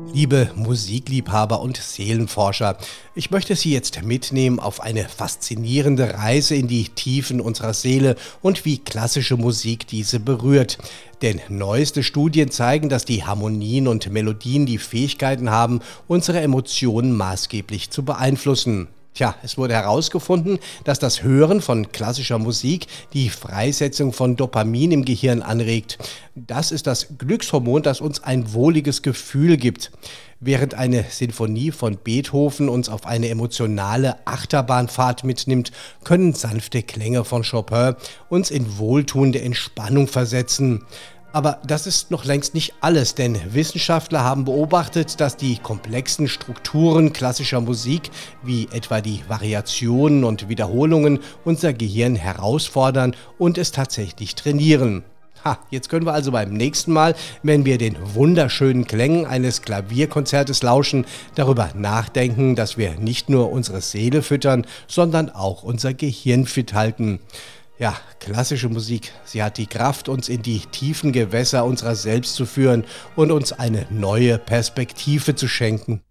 Liebe Musikliebhaber und Seelenforscher, ich möchte Sie jetzt mitnehmen auf eine faszinierende Reise in die Tiefen unserer Seele und wie klassische Musik diese berührt. Denn neueste Studien zeigen, dass die Harmonien und Melodien die Fähigkeiten haben, unsere Emotionen maßgeblich zu beeinflussen. Tja, es wurde herausgefunden, dass das Hören von klassischer Musik die Freisetzung von Dopamin im Gehirn anregt. Das ist das Glückshormon, das uns ein wohliges Gefühl gibt. Während eine Sinfonie von Beethoven uns auf eine emotionale Achterbahnfahrt mitnimmt, können sanfte Klänge von Chopin uns in wohltuende Entspannung versetzen. Aber das ist noch längst nicht alles, denn Wissenschaftler haben beobachtet, dass die komplexen Strukturen klassischer Musik, wie etwa die Variationen und Wiederholungen, unser Gehirn herausfordern und es tatsächlich trainieren. Jetzt können wir also beim nächsten Mal, wenn wir den wunderschönen Klängen eines Klavierkonzertes lauschen, darüber nachdenken, dass wir nicht nur unsere Seele füttern, sondern auch unser Gehirn fit halten. Ja, klassische Musik, sie hat die Kraft, uns in die tiefen Gewässer unserer selbst zu führen und uns eine neue Perspektive zu schenken.